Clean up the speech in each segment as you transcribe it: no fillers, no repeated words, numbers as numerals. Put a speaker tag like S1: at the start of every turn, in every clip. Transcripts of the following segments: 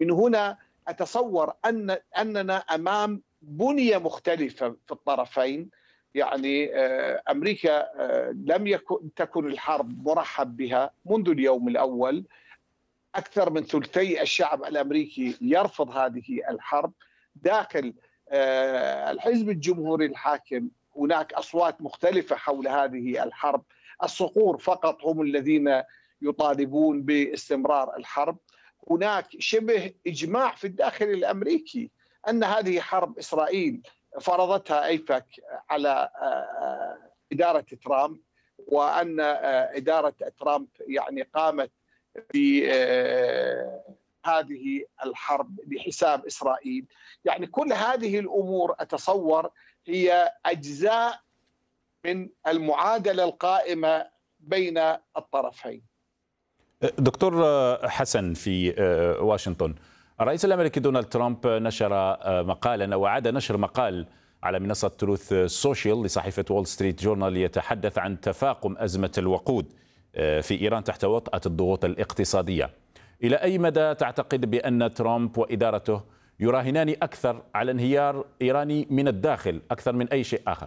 S1: من هنا أتصور أننا أمام بنية مختلفة في الطرفين. يعني أمريكا لم تكن الحرب مرحب بها منذ اليوم الأول. أكثر من ثلثي الشعب الأمريكي يرفض هذه الحرب. داخل الحزب الجمهوري الحاكم هناك أصوات مختلفة حول هذه الحرب. الصقور فقط هم الذين يطالبون باستمرار الحرب. هناك شبه إجماع في الداخل الأمريكي أن هذه حرب إسرائيل فرضتها أيبك على إدارة ترامب، وأن إدارة ترامب يعني قامت بهذه الحرب بحساب إسرائيل. يعني كل هذه الأمور أتصور هي أجزاء من المعادلة القائمة بين الطرفين.
S2: دكتور حسن، في واشنطن الرئيس الأمريكي دونالد ترامب نشر مقالا أو أعاد نشر مقال على منصة تروث سوشيال لصحيفة وول ستريت جورنال يتحدث عن تفاقم أزمة الوقود في إيران تحت وطأة الضغوط الاقتصادية. إلى أي مدى تعتقد بأن ترامب وإدارته يراهنان أكثر على انهيار إيراني من الداخل أكثر من أي شيء آخر؟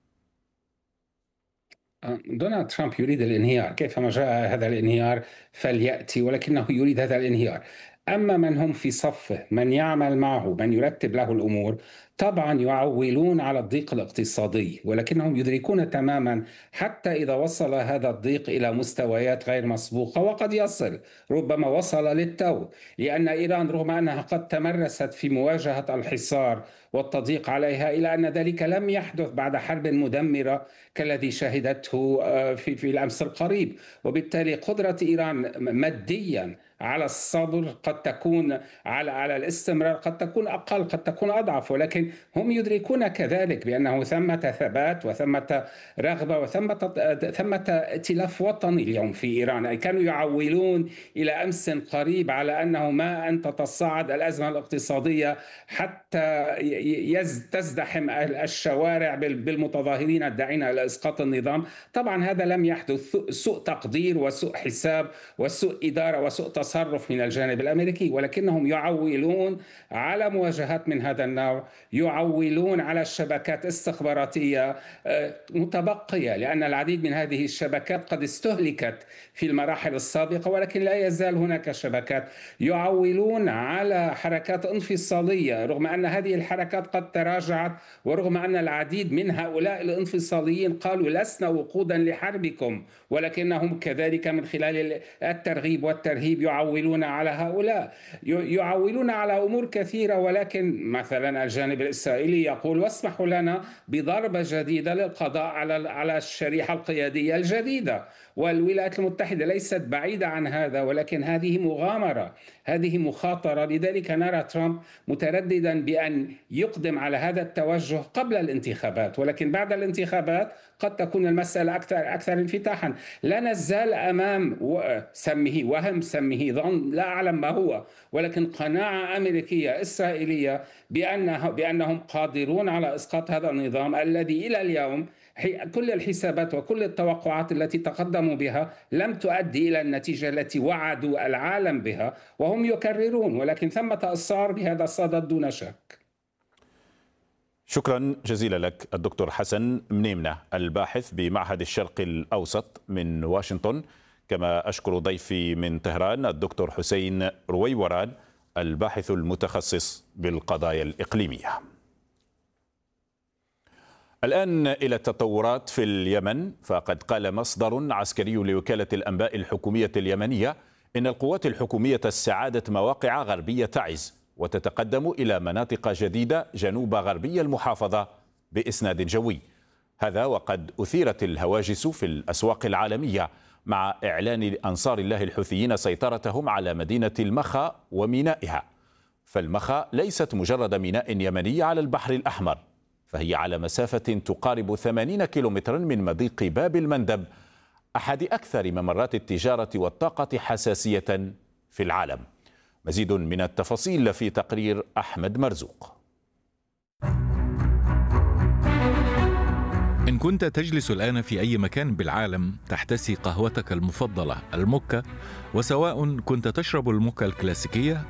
S3: دونالد ترامب يريد الانهيار، كيفما جاء هذا الانهيار فليأتي، ولكنه يريد هذا الانهيار. أما من هم في صفه، من يعمل معه، من يرتب له الأمور، طبعا يعولون على الضيق الاقتصادي، ولكنهم يدركون تماما حتى إذا وصل هذا الضيق إلى مستويات غير مسبوقة، وقد يصل، ربما وصل للتو، لأن إيران رغم أنها قد تمرست في مواجهة الحصار والتضييق عليها، إلا أن ذلك لم يحدث بعد حرب مدمرة كالذي شهدته في الأمس القريب. وبالتالي قدرة إيران ماديا على الصبر قد تكون على الاستمرار قد تكون أقل، قد تكون أضعف، ولكن هم يدركون كذلك بأنه ثمة ثبات وثمة رغبة وثمة ائتلاف وطني اليوم في إيران. كانوا يعولون إلى أمس قريب على أنه ما أن تتصاعد الأزمة الاقتصادية حتى تزدحم الشوارع بالمتظاهرين الداعين إلى إسقاط النظام. طبعا هذا لم يحدث، سوء تقدير وسوء حساب وسوء إدارة وسوء تصرف من الجانب الأمريكي، ولكنهم يعولون على مواجهات من هذا النوع، يعولون على شبكات استخباراتية متبقية، لأن العديد من هذه الشبكات قد استهلكت في المراحل السابقة، ولكن لا يزال هناك شبكات. يعولون على حركات انفصالية رغم أن هذه الحركات قد تراجعت، ورغم أن العديد من هؤلاء الانفصاليين قالوا لسنا وقودا لحربكم، ولكنهم كذلك من خلال الترغيب والترهيب يعولون على هؤلاء، يعولون على أمور كثيرة. ولكن مثلا الجانب الإسرائيلي يقول واسمحوا لنا بضربة جديدة للقضاء على الشريحة القيادية الجديدة، والولايات المتحدة ليست بعيدة عن هذا، ولكن هذه مغامرة، هذه مخاطرة. لذلك نرى ترامب مترددا بأن يقدم على هذا التوجه قبل الانتخابات، ولكن بعد الانتخابات قد تكون المسألة أكثر انفتاحا. لا نزال أمام سميه وهم، سميه ظن، لا أعلم ما هو، ولكن قناعة أمريكية إسرائيلية بأنهم قادرون على إسقاط هذا النظام الذي إلى اليوم كل الحسابات وكل التوقعات التي تقدموا بها لم تؤدي إلى النتيجة التي وعدوا العالم بها، وهم يكررون، ولكن ثمة إصرار بهذا الصدد دون شك.
S2: شكرا جزيلا لك الدكتور حسن منيمنة، الباحث بمعهد الشرق الأوسط من واشنطن، كما أشكر ضيفي من طهران الدكتور حسين رويوران، الباحث المتخصص بالقضايا الإقليمية. الآن إلى التطورات في اليمن، فقد قال مصدر عسكري لوكالة الأنباء الحكومية اليمنية إن القوات الحكومية استعادت مواقع غربية تعز وتتقدم إلى مناطق جديدة جنوب غربي المحافظة بإسناد جوي. هذا وقد أثيرت الهواجس في الأسواق العالمية مع إعلان أنصار الله الحوثيين سيطرتهم على مدينة المخا ومينائها. فالمخا ليست مجرد ميناء يمني على البحر الأحمر، فهي على مسافة تقارب 80 كيلومترا من مضيق باب المندب، أحد أكثر ممرات التجارة والطاقة حساسية في العالم. مزيد من التفاصيل في تقرير أحمد مرزوق.
S4: إن كنت تجلس الآن في أي مكان بالعالم تحتسي قهوتك المفضلة الموكا، وسواء كنت تشرب الموكا الكلاسيكية